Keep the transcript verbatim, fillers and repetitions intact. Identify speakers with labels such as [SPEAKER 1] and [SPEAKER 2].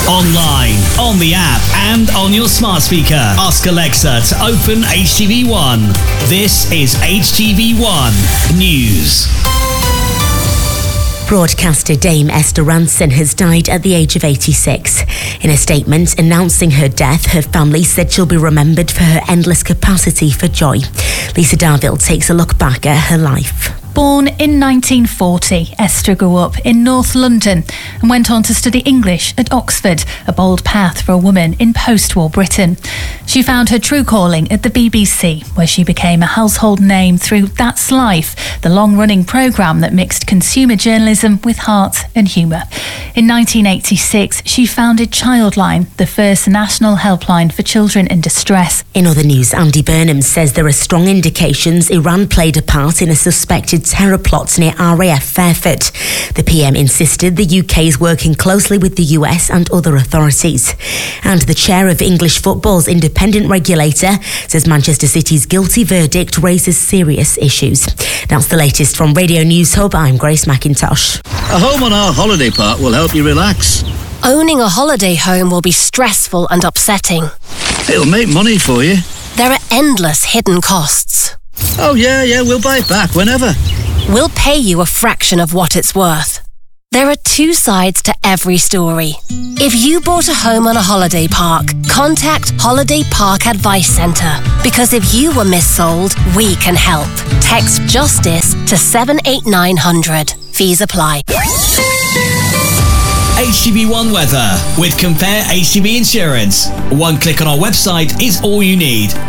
[SPEAKER 1] Online, on the app, and on your smart speaker. Ask Alexa to open H T V one. This is H T V one News.
[SPEAKER 2] Broadcaster Dame Esther Rantzen has died at the age of eighty-six. In a statement announcing her death, her family said she'll be remembered for her endless capacity for joy. Lisa Darville takes a look back at her life.
[SPEAKER 3] Born in nineteen forty, Esther grew up in North London and went on to study English at Oxford, a bold path for a woman in post-war Britain. She found her true calling at the B B C, where she became a household name through That's Life, the long-running programme that mixed consumer journalism with heart and humour. In nineteen eighty-six, she founded Childline, the first national helpline for children in distress.
[SPEAKER 2] In other news, Andy Burnham says there are strong indications Iran played a part in a suspected terror plot near R A F Fairford. The P M insisted the U K is working closely with the U S and other authorities. And the chair of English football's independent regulator says Manchester City's guilty verdict raises serious issues. That's the latest from Radio News Hub. I'm Grace McIntosh.
[SPEAKER 4] A home on our holiday park will help you relax.
[SPEAKER 5] Owning a holiday home will be stressful and upsetting.
[SPEAKER 4] It'll make money for you.
[SPEAKER 5] There are endless hidden costs.
[SPEAKER 4] Oh yeah, yeah, we'll buy it back whenever.
[SPEAKER 5] We'll pay you a fraction of what it's worth. There are two sides to every story. If you bought a home on a holiday park, contact Holiday Park Advice Centre. Because if you were missold, we can help. Text JUSTICE to seven eight nine hundred. Fees apply.
[SPEAKER 1] H T V one weather with Compare H T V Insurance. One click on our website is all you need.